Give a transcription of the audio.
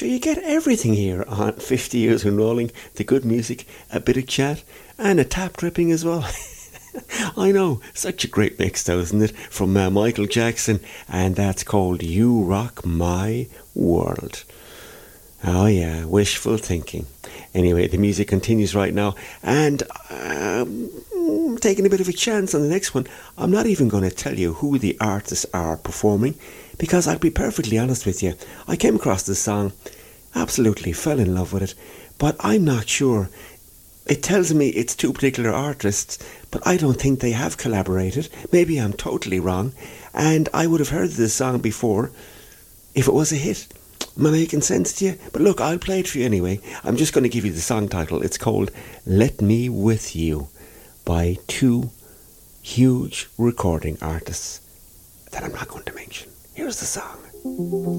Sure, you get everything here on 50 Years and Rolling. The good music, a bit of chat, and a tap dripping as well. I know, such a great mix though, isn't it? From Michael Jackson, and that's called You Rock My World. Oh yeah, wishful thinking. Anyway, the music continues right now, and taking a bit of a chance on the next one. I'm not even going to tell you who the artists are performing, because I'll be perfectly honest with you. I came across this song, absolutely fell in love with it, but I'm not sure. It tells me it's two particular artists, but I don't think they have collaborated. Maybe I'm totally wrong, and I would have heard this song before if it was a hit. Am I making sense to you? But look, I'll play it for you anyway. I'm just going to give you the song title. It's called Let Me With You by two huge recording artists that I'm not going to mention. Here's the song.